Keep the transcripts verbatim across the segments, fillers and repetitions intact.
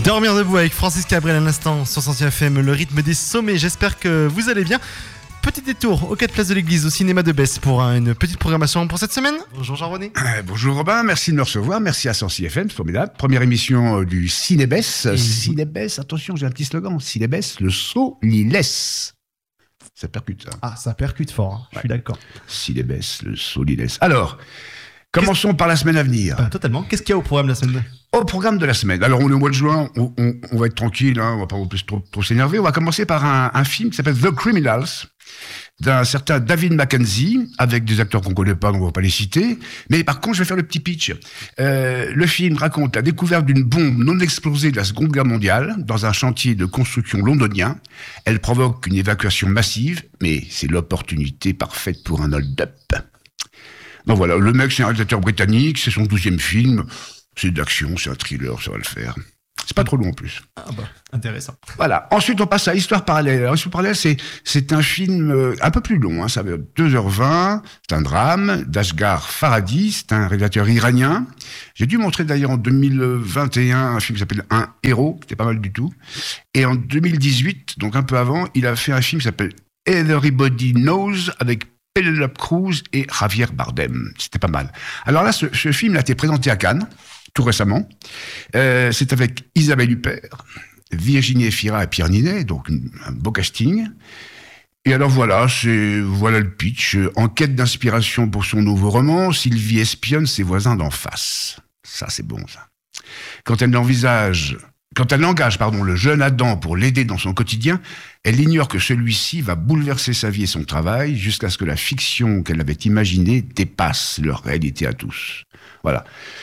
Dormir debout avec Francis Cabrel à l'instant sur cent F M, le rythme des sommets. J'espère que vous allez bien. Petit détour aux quatre places de l'église au cinéma de Besse pour une petite programmation pour cette semaine. Bonjour Jean-René. Euh, bonjour Robin, merci de me recevoir, merci à cent six F M, c'est formidable. Première émission euh, du Ciné Besse. Et... Ciné Besse, attention, j'ai un petit slogan. Ciné Besse, le saut l'y laisse. Ça percute ça. Ah, ça percute fort, hein. Je Ouais. suis d'accord. Ciné Besse, le saut l'y laisse. Alors, commençons par la semaine à venir. Bah, totalement. Qu'est-ce qu'il y a au programme de la semaine? Au programme de la semaine. Alors, on est au mois de juin, on, on, on va être tranquille, hein, on va pas plus trop, trop s'énerver. On va commencer par un, un film qui s'appelle The Criminals, d'un certain David Mackenzie, avec des acteurs qu'on connaît pas, donc on va pas les citer. Mais par contre, je vais faire le petit pitch. Euh, le film raconte la découverte d'une bombe non explosée de la Seconde Guerre mondiale dans un chantier de construction londonien. Elle provoque une évacuation massive, mais c'est l'opportunité parfaite pour un hold-up. Donc voilà, le mec, c'est un réalisateur britannique, c'est son douzième film. C'est de l'action, c'est un thriller, ça va le faire. C'est pas trop long en plus. Ah bah, intéressant. Voilà. Ensuite, on passe à Histoire parallèle. Alors, Histoire parallèle, c'est, c'est un film euh, un peu plus long, hein. Ça va deux heures vingt. C'est un drame d'Ashghar Farhadi. C'est un réalisateur iranien. J'ai dû montrer d'ailleurs en deux mille vingt et un un film qui s'appelle Un héros, qui était pas mal du tout. Et en deux mille dix-huit, donc un peu avant, il a fait un film qui s'appelle Everybody Knows avec Penelope Cruz et Javier Bardem. C'était pas mal. Alors là, ce, ce film a été présenté à Cannes, tout récemment. Euh, c'est avec Isabelle Huppert, Virginie Efira et Pierre Ninet, donc une, un beau casting. Et alors voilà, c'est, voilà le pitch. En quête d'inspiration pour son nouveau roman, Sylvie espionne ses voisins d'en face. Ça, c'est bon, ça. Quand elle envisage... Quand elle engage pardon, le jeune Adam pour l'aider dans son quotidien, elle ignore que celui-ci va bouleverser sa vie et son travail jusqu'à ce que la fiction qu'elle avait imaginée dépasse leur réalité à tous. Voilà.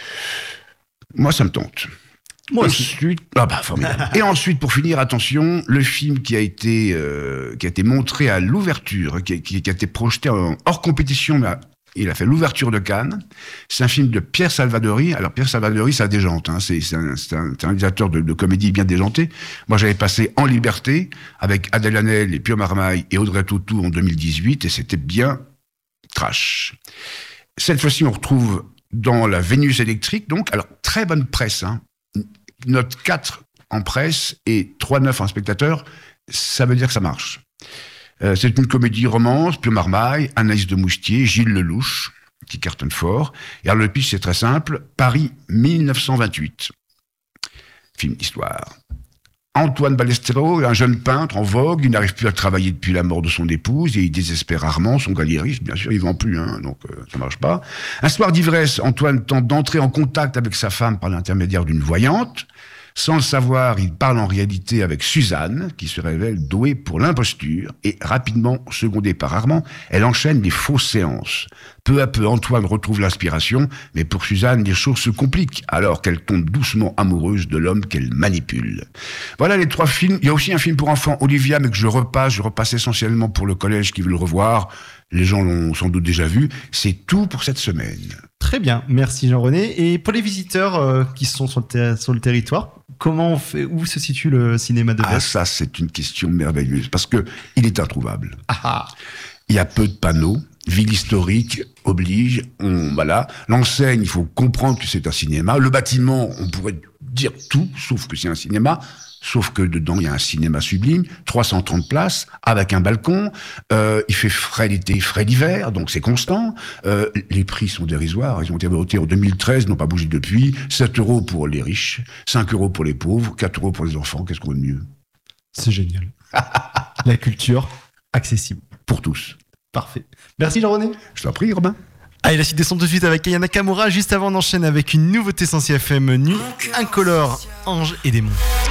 Moi, ça me tente. Moi aussi. Ensuite, ah bah, formidable. Et ensuite, pour finir, attention, le film qui a été, euh, qui a été montré à l'ouverture, qui, qui, qui a été projeté en, hors compétition, mais à, il a fait l'ouverture de Cannes. C'est un film de Pierre Salvadori. Alors, Pierre Salvadori, ça déjante, hein. C'est, c'est, un, c'est, un, c'est un réalisateur de, de comédie bien déjanté. Moi, j'avais passé En liberté avec Adèle Haenel et Pio Marmaille et Audrey Tautou en deux mille dix-huit, et c'était bien trash. Cette fois-ci, on retrouve dans La Vénus électrique, donc, alors, très bonne presse, hein. Note quatre en presse et trois virgule neuf en spectateur, ça veut dire que ça marche. Euh, c'est une comédie romance, Pio Marmaille, Anaïs de Moustier, Gilles Lelouch, qui cartonne fort. Et alors le pitch, c'est très simple. Paris dix-neuf cent vingt-huit. Film d'histoire. Antoine Ballesteros est un jeune peintre en vogue. Il n'arrive plus à travailler depuis la mort de son épouse et il désespère rarement. Son galériste, bien sûr, il vend plus, hein, donc euh, ça marche pas. Un soir d'ivresse, Antoine tente d'entrer en contact avec sa femme par l'intermédiaire d'une voyante. Sans le savoir, il parle en réalité avec Suzanne, qui se révèle douée pour l'imposture, et rapidement, secondée par Armand, elle enchaîne les fausses séances. Peu à peu, Antoine retrouve l'inspiration, mais pour Suzanne, les choses se compliquent, alors qu'elle tombe doucement amoureuse de l'homme qu'elle manipule. Voilà les trois films. Il y a aussi un film pour enfants, Olivia, mais que je repasse, je repasse essentiellement pour le collège qui veut le revoir. Les gens l'ont sans doute déjà vu. C'est tout pour cette semaine. Très bien, merci Jean-René. Et pour les visiteurs euh, qui sont sur le, ter- sur le territoire, comment on fait, où se situe le cinéma de Besse? Ah, ça, c'est une question merveilleuse, parce que il est introuvable. Ah ah. Il y a peu de panneaux. Ville historique oblige. On, voilà. L'enseigne, il faut comprendre que c'est un cinéma. Le bâtiment, on pourrait dire tout, sauf que c'est un cinéma. Sauf que dedans, il y a un cinéma sublime, trois cent trente places, avec un balcon. Euh, il fait frais l'été, frais l'hiver, donc c'est constant. Euh, les prix sont dérisoires. Ils ont été votés en deux mille treize, n'ont pas bougé depuis. sept euros pour les riches, cinq euros pour les pauvres, quatre euros pour les enfants. Qu'est-ce qu'on veut de mieux? C'est génial. La culture accessible. Pour tous. Parfait. Merci Jean-René. Je t'en prie, Robin. Allez, la suite des sons tout de suite avec Aya Nakamura. Juste avant, on enchaîne avec une nouveauté cent six F M, Nuit incolore, Anges et démons.